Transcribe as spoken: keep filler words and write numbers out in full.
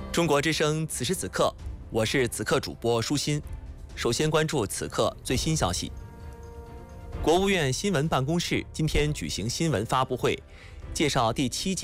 中国之声此时此刻，我是此刻主播舒心。首先关注此刻最新消息。国务院新闻办公室今天举行新闻发布会，介绍第七届